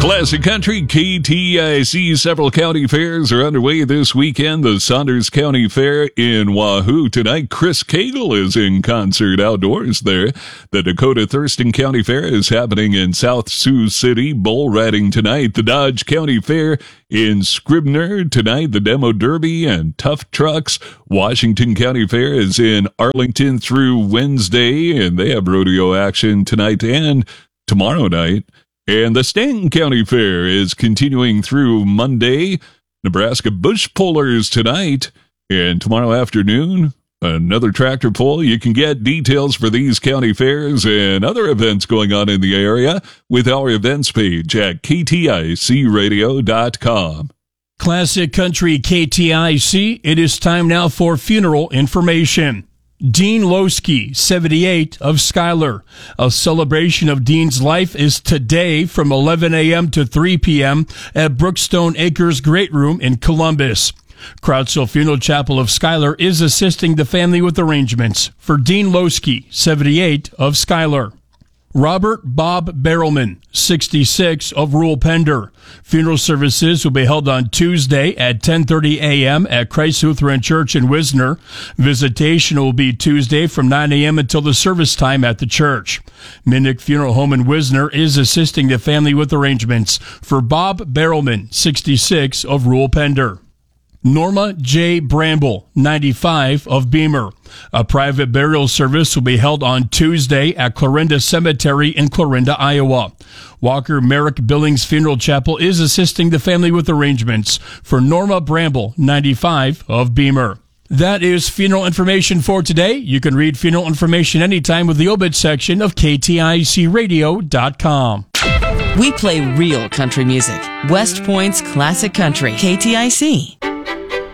Classic Country, KTIC. Several county fairs are underway this weekend. The Saunders County Fair in Wahoo tonight. Chris Cagle is in concert outdoors there. The Dakota Thurston County Fair is happening in South Sioux City. Bull riding tonight. The Dodge County Fair in Scribner tonight. The Demo Derby and Tough Trucks. Washington County Fair is in Arlington through Wednesday, and they have rodeo action tonight and tomorrow night. And the Stanton County Fair is continuing through Monday. Nebraska Bush Pullers tonight. And tomorrow afternoon, another tractor pull. You can get details for these county fairs and other events going on in the area with our events page at kticradio.com. Classic Country KTIC. It is time now for funeral information. Dean Losky, 78, of Schuyler. A celebration of Dean's life is today from 11 a.m. to 3 p.m. at Brookstone Acres Great Room in Columbus. Krautzel Funeral Chapel of Schuyler is assisting the family with arrangements for Dean Losky, 78, of Schuyler. Robert Bob Barrelman, 66, of Rural Pender. Funeral services will be held on Tuesday at 10:30 a.m. at Christ Lutheran Church in Wisner. Visitation will be Tuesday from 9 a.m. until the service time at the church. Minnick Funeral Home in Wisner is assisting the family with arrangements for Bob Barrelman, 66, of Rural Pender. Norma J. Bramble, 95, of Beamer. A private burial service will be held on Tuesday at Clarinda Cemetery in Clarinda, Iowa. Walker Merrick Billings Funeral Chapel is assisting the family with arrangements for Norma Bramble, 95, of Beamer. That is funeral information for today. You can read funeral information anytime with the obit section of KTICradio.com. We play real country music. West Point's Classic Country, KTIC.